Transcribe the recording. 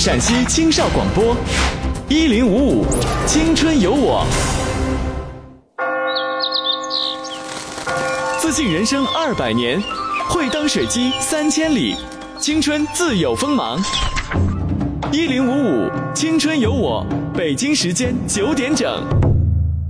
陕西青少广播1055青春有我，自信人生200年，会当水击3000里，青春自有锋芒。1055青春有我，北京时间9点整。